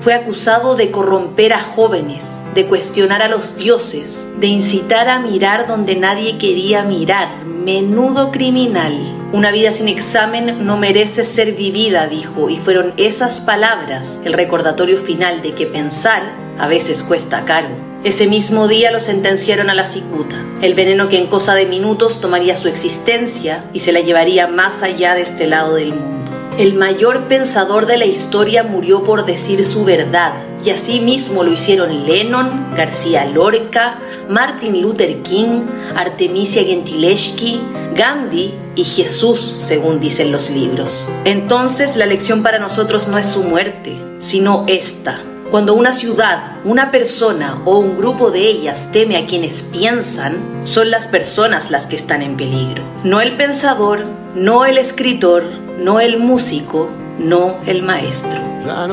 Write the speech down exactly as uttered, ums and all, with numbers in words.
Fue acusado de corromper a jóvenes, de cuestionar a los dioses, de incitar a mirar donde nadie quería mirar. Menudo criminal. Una vida sin examen no merece ser vivida, dijo, y fueron esas palabras el recordatorio final de que pensar a veces cuesta caro. Ese mismo día lo sentenciaron a la cicuta, el veneno que en cosa de minutos tomaría su existencia y se la llevaría más allá de este lado del mundo. El mayor pensador de la historia murió por decir su verdad, y así mismo lo hicieron Lennon, García Lorca, Martin Luther King, Artemisia Gentileschi, Gandhi y Jesús, según dicen los libros. Entonces la lección para nosotros no es su muerte, sino esta. Cuando una ciudad, una persona o un grupo de ellas teme a quienes piensan, son las personas las que están en peligro. No el pensador, no el escritor, no el músico, no el maestro.